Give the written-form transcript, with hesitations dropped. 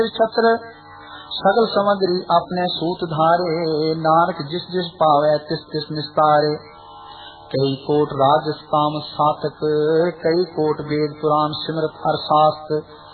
छत्र सगल समग्री अपने सूत धारे, नानक जिस जिस पावे तिस तिस निस्तारे। कई कोट राजस काम सातक, कई कोट वेद पुराण सिमरत हर शास्त्र।